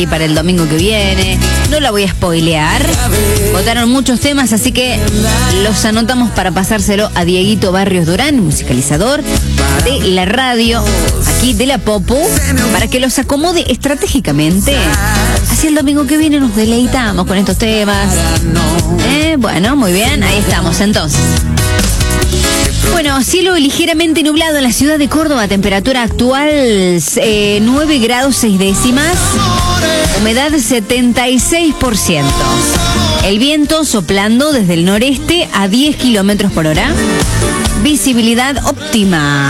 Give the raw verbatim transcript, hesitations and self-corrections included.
y para el domingo que viene. No la voy a spoilear. Votaron muchos temas, así que los anotamos para pasárselo a Dieguito Barrios Durán, musicalizador de la radio, aquí de la Popu, para que los acomode estratégicamente. Así el domingo que viene nos deleitamos con estos temas. Eh, bueno, muy bien, ahí estamos entonces. Bueno, cielo ligeramente nublado en la ciudad de Córdoba, temperatura actual eh, nueve grados seis décimas, humedad setenta y seis por ciento. El viento soplando desde el noreste a diez kilómetros por hora, visibilidad óptima.